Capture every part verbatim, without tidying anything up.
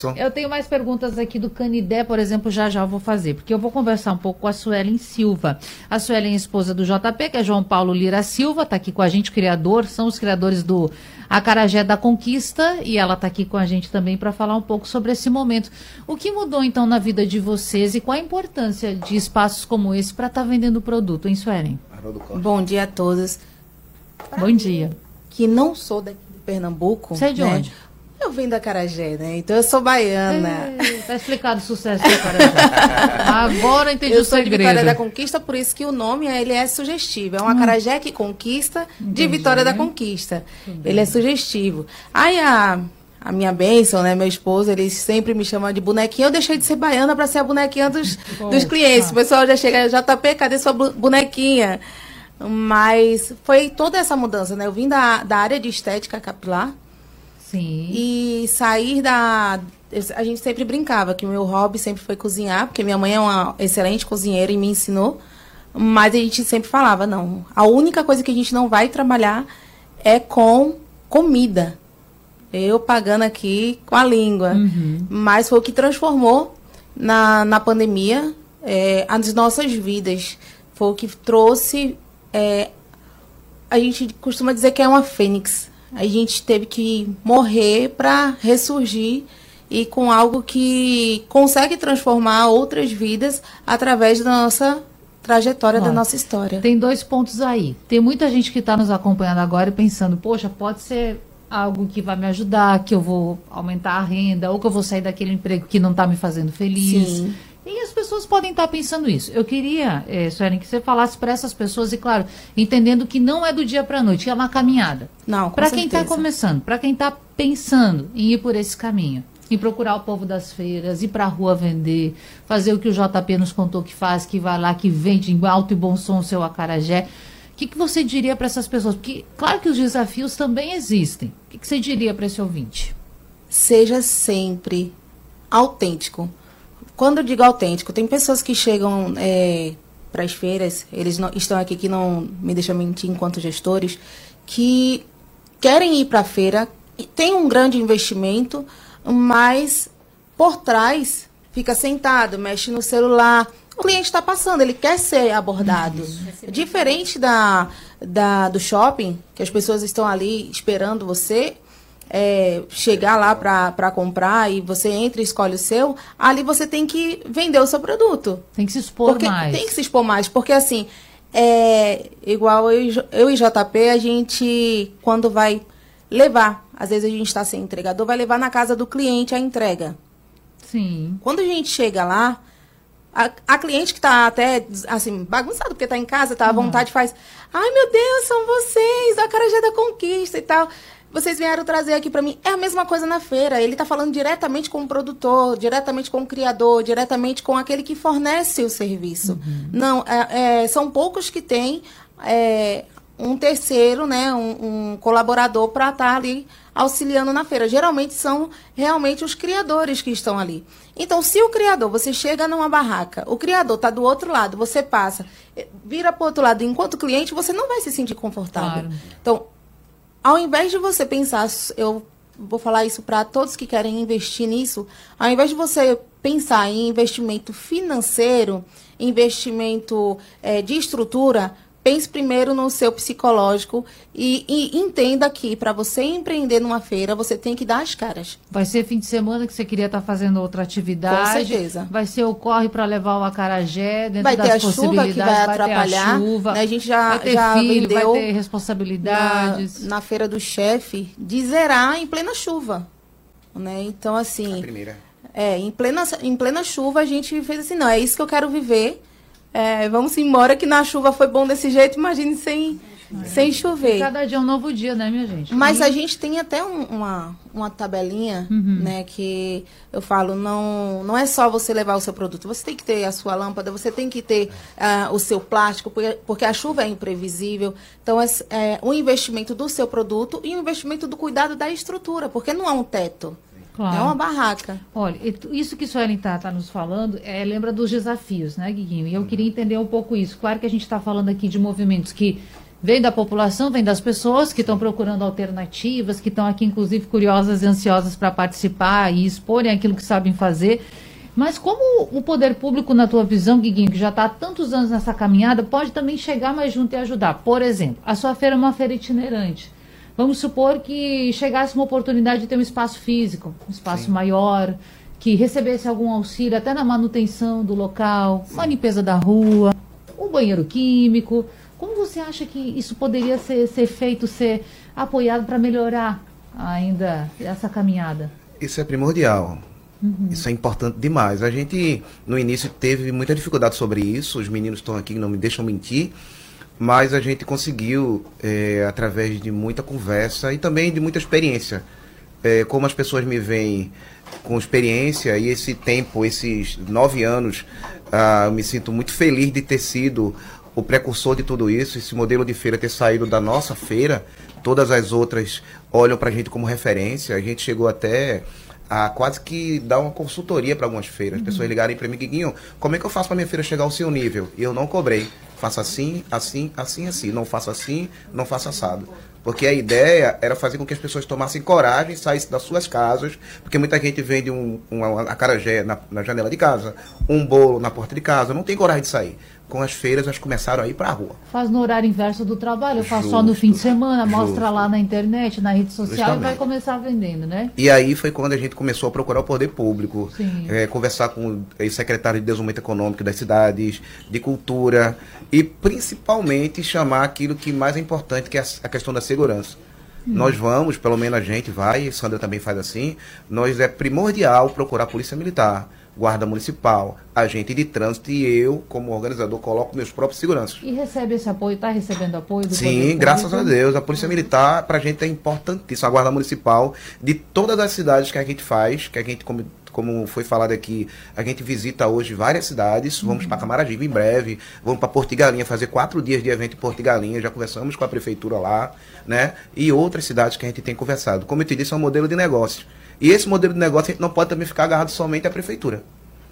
Eu tenho mais perguntas aqui do Canidé, por exemplo, já já eu vou fazer, porque eu vou conversar um pouco com a Suelen Silva. A Suelen é esposa do J P, que é João Paulo Lira Silva, está aqui com a gente, criador, são os criadores do Acarajé da Conquista, e ela está aqui com a gente também para falar um pouco sobre esse momento. O que mudou, então, na vida de vocês e qual a importância de espaços como esse para estar tá vendendo o produto, hein, Suelen? Bom dia a todos. Bom mim, dia. Que não sou daqui de Pernambuco. Você é de né? onde? Eu vim da Acarajé, né? Então eu sou baiana. Está explicado o sucesso do Acarajé. Agora eu entendi eu o segredo. Eu sou de Vitória da Conquista, por isso que o nome ele é sugestivo. É um hum. acarajé que conquista entendi. De Vitória da Conquista. Entendi. Ele é sugestivo. Aí a, a minha bênção, né? Meu esposo, ele sempre me chama de bonequinha. Eu deixei de ser baiana para ser a bonequinha dos, dos clientes. O pessoal já chega, J P, cadê sua bonequinha? Mas foi toda essa mudança, né? Eu vim da, da área de estética capilar. Sim. E sair da... A gente sempre brincava que o meu hobby sempre foi cozinhar, porque minha mãe é uma excelente cozinheira e me ensinou. Mas a gente sempre falava, não, a única coisa que a gente não vai trabalhar é com comida. Eu pagando aqui com a língua. Uhum. Mas foi o que transformou na, na pandemia é, as nossas vidas. Foi o que trouxe... É, a gente costuma dizer que é uma fênix. A gente teve que morrer para ressurgir e com algo que consegue transformar outras vidas através da nossa trajetória, Olha, da nossa história. Tem dois pontos aí. Tem muita gente que está nos acompanhando agora e pensando, poxa, pode ser algo que vai me ajudar, que eu vou aumentar a renda, ou que eu vou sair daquele emprego que não está me fazendo feliz. Sim. E as pessoas podem estar pensando isso. Eu queria, é, Suelen, que você falasse para essas pessoas, e claro, entendendo que não é do dia para a noite, é uma caminhada. Não, com Para quem está certeza. começando, para quem está pensando em ir por esse caminho, em procurar o povo das feiras, ir para a rua vender, fazer o que o J P nos contou que faz, que vai lá, que vende em alto e bom som o seu acarajé. O que, que você diria para essas pessoas? Porque, claro que os desafios também existem. O que, que você diria para esse ouvinte? Seja sempre autêntico. Quando eu digo autêntico, tem pessoas que chegam é, para as feiras, eles não, estão aqui que não me deixam mentir enquanto gestores, que querem ir para a feira, tem um grande investimento, mas por trás fica sentado, mexe no celular. O cliente está passando, ele quer ser abordado. Isso. Diferente da, da, do shopping, que as pessoas estão ali esperando você... É, chegar lá para comprar e você entra e escolhe o seu, ali você tem que vender o seu produto. Tem que se expor porque mais. Tem que se expor mais, porque assim, é, igual eu, eu e J P, a gente, quando vai levar, às vezes a gente está sem entregador, vai levar na casa do cliente a entrega. Sim. Quando a gente chega lá, a, a cliente que está até, assim, bagunçada, porque está em casa, está à uhum. vontade, faz, ai meu Deus, são vocês, a Acarajé da Conquista e tal. Vocês vieram trazer aqui para mim. É a mesma coisa na feira. Ele está falando diretamente com o produtor, diretamente com o criador, diretamente com aquele que fornece o serviço. Uhum. Não, é, é, são poucos que têm é, um terceiro, né, um, um colaborador para estar tá ali auxiliando na feira. Geralmente são realmente os criadores que estão ali. Então, se o criador, você chega numa barraca, o criador está do outro lado, você passa, vira para o outro lado, enquanto cliente, você não vai se sentir confortável. Claro. Então, ao invés de você pensar, eu vou falar isso para todos que querem investir nisso, ao invés de você pensar em investimento financeiro, investimento é, de estrutura, pense primeiro no seu psicológico e, e entenda que para você empreender numa feira, você tem que dar as caras. Vai ser fim de semana que você queria estar tá fazendo outra atividade. Com certeza. Vai ser o corre para levar o acarajé dentro vai das ter a possibilidades. Chuva que vai atrapalhar. Vai ter a chuva. Né? A gente já, vai ter já filho, vendeu vai ter responsabilidades. Na, na feira do chefe, de zerar em plena chuva. Né? Então, assim... A primeira. É, em plena, em plena chuva a gente fez assim, não, é isso que eu quero viver. É, vamos embora, que na chuva foi bom desse jeito, imagine sem, é. sem chover. E cada dia é um novo dia, né, minha gente? Mas e... a gente tem até um, uma, uma tabelinha, uhum. né, que eu falo, não, não é só você levar o seu produto, você tem que ter a sua lâmpada, você tem que ter uh, o seu plástico, porque, porque a chuva é imprevisível. Então, é, é o investimento do seu produto e o investimento do cuidado da estrutura, porque não é um teto. Claro. É uma barraca. Olha, isso que a Suelen está tá nos falando, é, lembra dos desafios, né, Guiguinho? E eu queria entender um pouco isso. Claro que a gente está falando aqui de movimentos que Vem da população, vem das pessoas que estão procurando alternativas, que estão aqui, inclusive, curiosas e ansiosas para participar e exporem aquilo que sabem fazer. Mas como o poder público, na tua visão, Guiguinho, que já está há tantos anos nessa caminhada, pode também chegar mais junto e ajudar? Por exemplo, a sua feira é uma feira itinerante. Vamos supor que chegasse uma oportunidade de ter um espaço físico, um espaço Sim. maior, que recebesse algum auxílio até na manutenção do local, Sim. uma limpeza da rua, um banheiro químico. Como você acha que isso poderia ser, ser feito, ser apoiado para melhorar ainda essa caminhada? Isso é primordial. Uhum. Isso é importante demais. A gente, no início, teve muita dificuldade sobre isso. Os meninos estão aqui, não me deixam mentir. Mas a gente conseguiu, é, através de muita conversa e também de muita experiência. É, como as pessoas me veem com experiência e esse tempo, esses nove anos, ah, eu me sinto muito feliz de ter sido o precursor de tudo isso, esse modelo de feira ter saído da nossa feira. Todas as outras olham para a gente como referência. A gente chegou até a quase que dar uma consultoria para algumas feiras. As pessoas ligarem para mim, Guiguinho, como é que eu faço para minha feira chegar ao seu nível? E eu não cobrei. Faça assim, assim, assim, assim. Não faça assim, não faça assado. Porque a ideia era fazer com que as pessoas tomassem coragem, saíssem das suas casas, porque muita gente vende um, um acarajé na, na janela de casa, um bolo na porta de casa, não tem coragem de sair. Com as feiras, elas começaram a ir para a rua. Faz no horário inverso do trabalho, eu faço só no fim de semana, justo. Mostra lá na internet, na rede social Justamente. E vai começar vendendo, né? E aí foi quando a gente começou a procurar o poder público, é, conversar com o secretário de Desenvolvimento Econômico das cidades, de cultura, e principalmente chamar aquilo que mais é importante, que é a questão da segurança. Hum. Nós vamos, pelo menos a gente vai, Sandra também faz assim, nós é primordial procurar a Polícia Militar, Guarda Municipal, agente de trânsito, e eu, como organizador, coloco meus próprios seguranças. E recebe esse apoio, está recebendo apoio do Sim, graças a Deus. A Polícia Militar, para a gente, é importantíssima. A Guarda Municipal, de todas as cidades que a gente faz, que a gente, como, como foi falado aqui, a gente visita hoje várias cidades, vamos uhum. para Camaragibe em breve, vamos para Porto de Galinha, fazer quatro dias de evento em Porto de Galinha, já conversamos com a prefeitura lá, né? E outras cidades que a gente tem conversado. Como eu te disse, é um modelo de negócio. E esse modelo de negócio a gente não pode também ficar agarrado somente à prefeitura.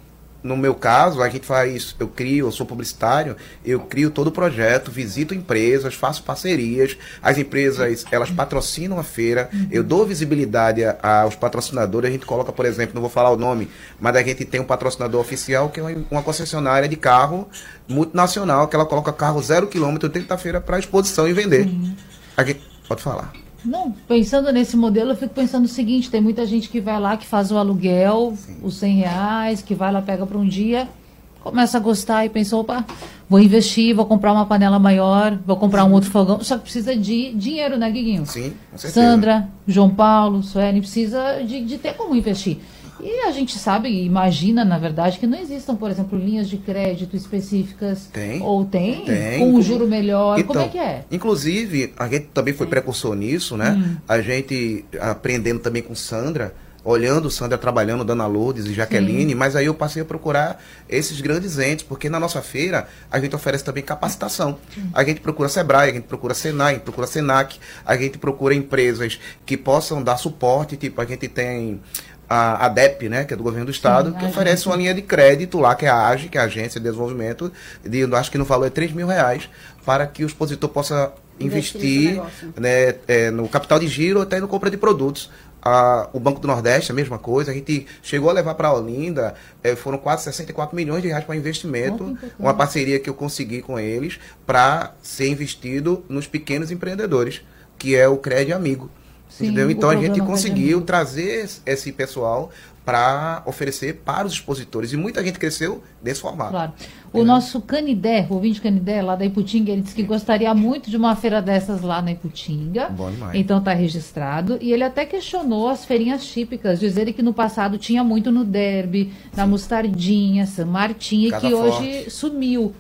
No meu caso, a gente faz, eu crio, eu sou publicitário, eu crio todo o projeto, visito empresas, faço parcerias, as empresas, elas patrocinam a feira, eu dou visibilidade a, aos patrocinadores, a gente coloca, por exemplo, não vou falar o nome, mas a gente tem um patrocinador oficial, que é uma, uma concessionária de carro multinacional, que ela coloca carro zero quilômetro dentro da feira para exposição e vender. Uhum. A gente, pode falar. Não, pensando nesse modelo, eu fico pensando o seguinte, tem muita gente que vai lá, que faz o aluguel, Sim. os cem reais, que vai lá, pega para um dia, começa a gostar e pensa, opa, vou investir, vou comprar uma panela maior, vou comprar Sim. um outro fogão, só que precisa de dinheiro, né, Guiguinho? Sim, com certeza. Sandra, João Paulo, Sueli, precisa de, de ter como investir. E a gente sabe, imagina, na verdade, que não existam, por exemplo, linhas de crédito específicas. Tem. Ou tem, tem. Com um juro melhor. Então, como é que é? Inclusive, a gente também foi precursor nisso, né? Hum. A gente aprendendo também com Sandra, olhando Sandra trabalhando, Dana Lourdes e Jaqueline, Sim. mas aí eu passei a procurar esses grandes entes, porque na nossa feira a gente oferece também capacitação. Sim. A gente procura Sebrae, a gente procura Senai, a gente procura Senac, a gente procura empresas que possam dar suporte, tipo, a gente tem a ADEP, né, que é do governo do estado, Sim, que oferece gente... uma linha de crédito lá, que é a AGE, que é a Agência de Desenvolvimento, de, acho que no valor é três mil reais, para que o expositor possa investir, investir né, é, no capital de giro, até no compra de produtos. A, o Banco do Nordeste, a mesma coisa, a gente chegou a levar para a Olinda, é, foram quase sessenta e quatro milhões de reais para investimento, oh, uma parceria que eu consegui com eles, para ser investido nos pequenos empreendedores, que é o Crédito Amigo. Sim, entendeu? Então a gente conseguiu trazer esse pessoal para oferecer para os expositores. E muita gente cresceu desse formato. Claro. O nosso Canidé, o ouvinte Canidé, lá da Iputinga, ele disse que gostaria muito de uma feira dessas lá na Iputinga. Bom demais. Então está registrado. E ele até questionou as feirinhas típicas, dizendo que no passado tinha muito no Derby, na Mostardinha, San Martim, e que hoje sumiu.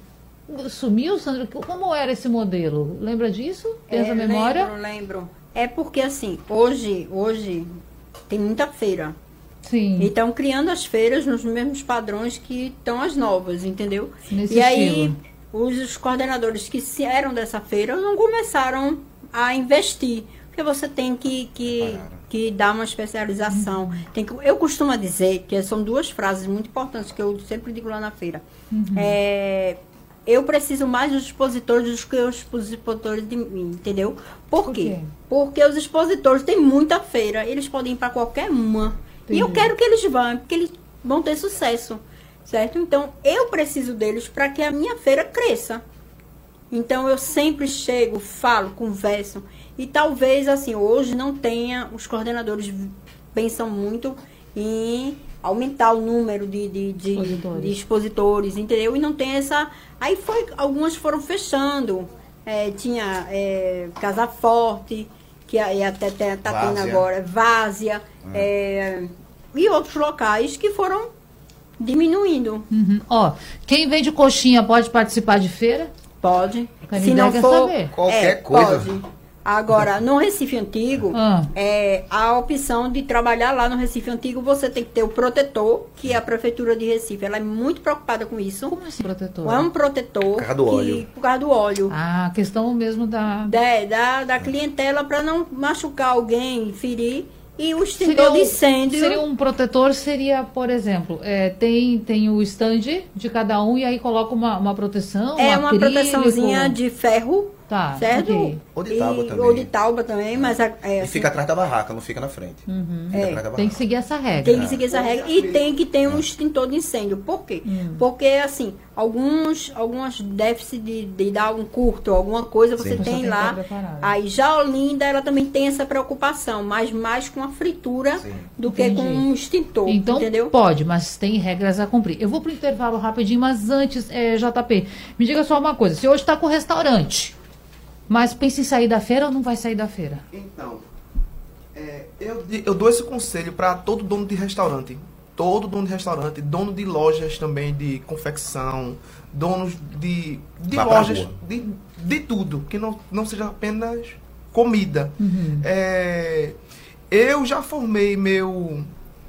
Sumiu, Sandra? Como era esse modelo? Lembra disso? Tem essa memória? Lembro, lembro. É porque, assim, hoje, hoje tem muita feira. Sim. E estão criando as feiras nos mesmos padrões que estão as novas, entendeu? Nesse e aí, estilo. Os, os coordenadores que eram dessa feira não começaram a investir. Porque você tem que, que, que dar uma especialização. Uhum. Tem que, eu costumo dizer que são duas frases muito importantes que eu sempre digo lá na feira. Uhum. É... eu preciso mais dos expositores do que os expositores de mim, entendeu? Por, Por quê? quê? Porque os expositores têm muita feira, eles podem ir para qualquer uma. E eu quero que eles vão, porque eles vão ter sucesso, certo? Então, eu preciso deles para que a minha feira cresça. Então, eu sempre chego, falo, converso. E talvez, assim, hoje não tenha, os coordenadores pensam muito em aumentar o número de, de, de, expositores. de expositores, entendeu? E não tem essa... Aí foi, algumas foram fechando. É, tinha é, Casa Forte, que aí até está tendo agora, Várzea, hum. é, e outros locais que foram diminuindo. Uhum. Ó, quem vende coxinha pode participar de feira? Pode. Se não for saber. Qualquer é, coisa. Pode. Agora, no Recife Antigo, ah. é, a opção de trabalhar lá no Recife Antigo, você tem que ter o protetor, que é a Prefeitura de Recife. Ela é muito preocupada com isso. Como assim, protetor? É um protetor. Por causa do que, óleo. Por causa do óleo. Ah, a questão mesmo da... Da, da, da clientela, para não machucar alguém, ferir. E o extintor seria um, de incêndio... Seria um protetor, seria, por exemplo, é, tem, tem o stand de cada um e aí coloca uma, uma proteção, É um uma acrílico. proteçãozinha de ferro, tá, certo? Okay. Ou de tábua e, também. Ou de tábua também, mas... É, e assim, fica atrás da barraca, não fica na frente. Uhum. Fica É, atrás da Tem barraca. que seguir essa regra. Tem que seguir essa regra. E tem que ter um extintor de incêndio. Por quê? Hum. Porque, assim, alguns, alguns déficits de, de dar um curto, alguma coisa, você Sim. tem Você tem lá. que estar preparado. Aí já Olinda, ela também tem essa preocupação, mas mais com a fritura Sim. do que Entendi. com um extintor, Então, entendeu? pode, mas tem regras a cumprir. Eu vou pro intervalo rapidinho, mas antes, é, J P, me diga só uma coisa. Se hoje está com o restaurante, mas pensa em sair da feira ou não vai sair da feira? Então, é, eu, eu dou esse conselho para todo dono de restaurante. Todo dono de restaurante, dono de lojas também de confecção, donos de, de Vá pra lojas, rua. de, de tudo, que não, não seja apenas comida. Uhum. É, eu já formei meu,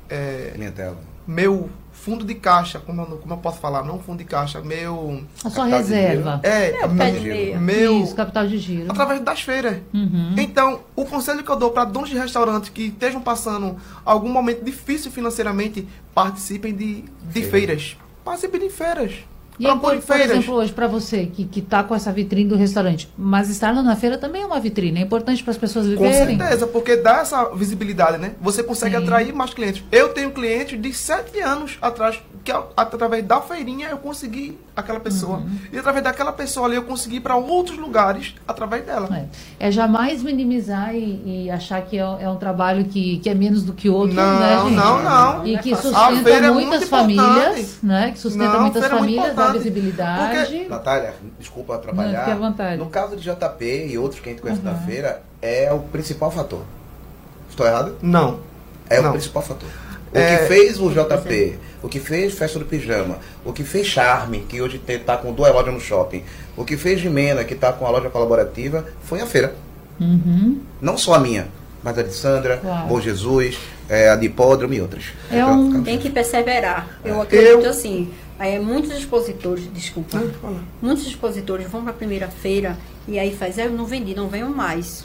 é, Clientela. meu fundo de caixa, como eu, como eu posso falar, não fundo de caixa, meu... A sua Capital de reserva. É, Meu pé meu, de meia. meu Isso, capital de giro. através das feiras. Uhum. Então, o conselho que eu dou para donos de restaurantes que estejam passando algum momento difícil financeiramente, participem de, de Feira. feiras. Participem de feiras. E aí, Procurem por, por feiras. exemplo, hoje, para você que, que tá com essa vitrine do restaurante, mas estar lá na feira também é uma vitrine, é importante para as pessoas Com viverem. certeza, porque dá essa visibilidade, né? Você consegue Sim. atrair mais clientes. Eu tenho clientes de sete anos atrás, que a- através da feirinha eu consegui aquela pessoa. Uhum. E através daquela pessoa ali eu consegui ir para outros lugares através dela. É, é jamais minimizar e, e achar que é, é um trabalho que, que é menos do que outro, Não, né, gente? não, não. E que A sustenta feira é muitas muito famílias, importante. né? Que sustenta Não, muitas feira é muito famílias, dá importante. visibilidade. Natália, desculpa atrapalhar. Não, fique à vontade. No caso de J P e outros que a gente conhece Uhum. na feira, é o principal fator. Estou errado? Não. É Não. o principal fator. O É, que fez o J P, o que fez Festa do Pijama, o que fez Charme, que hoje está com duas lojas no shopping, o que fez Jimena, que está com a loja colaborativa, foi a feira. Uhum. Não só a minha, mas a de Sandra, Claro. Bom Jesus, é, a de Hipódromo e outras. É um- Tem que perseverar. Eu acredito Eu- assim. É, muitos expositores, desculpa, Não, fala. muitos expositores vão para a primeira feira e aí faz, "Ah, eu não vendi, não venho mais.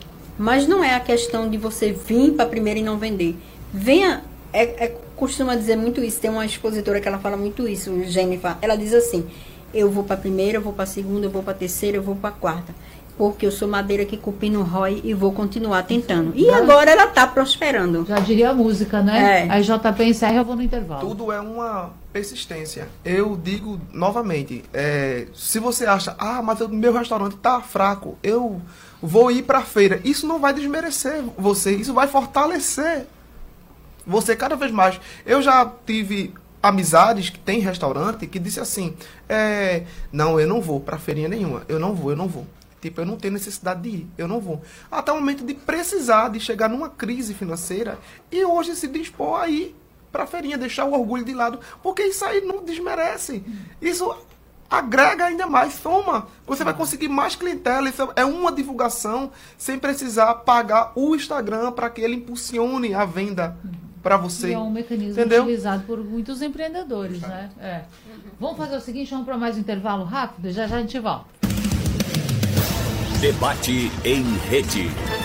Mas não é a questão de você vir para a primeira e não vender. Venha, é, é, costuma dizer muito isso. Tem uma expositora que ela fala muito isso, Jennifer. Ela diz assim: eu vou para a primeira, eu vou para a segunda, eu vou para a terceira, eu vou para a quarta. Porque eu sou madeira que cupim no rói e vou continuar tentando. E agora ela está prosperando. Já diria a música, né? É. Aí J P encerra, eu vou no intervalo. Tudo é uma persistência. Eu digo novamente, é, se você acha, ah, mas o meu restaurante tá fraco, eu vou ir para a feira. Isso não vai desmerecer você, isso vai fortalecer você cada vez mais. Eu já tive amizades que tem restaurante que disse assim, é, não, eu não vou para feirinha nenhuma, eu não vou, eu não vou. Tipo, eu não tenho necessidade de ir, eu não vou. Até o momento de precisar, de chegar numa crise financeira e hoje se dispor a ir para a feirinha, deixar o orgulho de lado, porque isso aí não desmerece. Isso agrega ainda mais, soma. Você vai conseguir mais clientela, isso é uma divulgação sem precisar pagar o Instagram para que ele impulsione a venda para você. E é um mecanismo Entendeu? utilizado por muitos empreendedores, né? É. Vamos fazer o seguinte, vamos para mais um intervalo rápido, já já a gente volta. Debate em rede.